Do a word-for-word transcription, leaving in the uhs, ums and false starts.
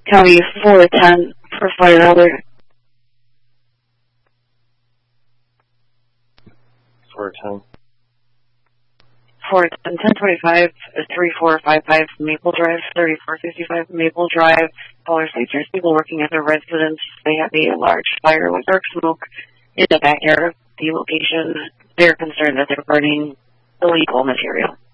County four ten for fire alert. four ten. four ten, ten twenty-five, three four five five Maple Drive, thirty-four fifty-five Maple Drive. Caller states there's people working at their residence. They have a large fire with dark smoke in the backyard of the location. They're concerned that they're burning illegal material.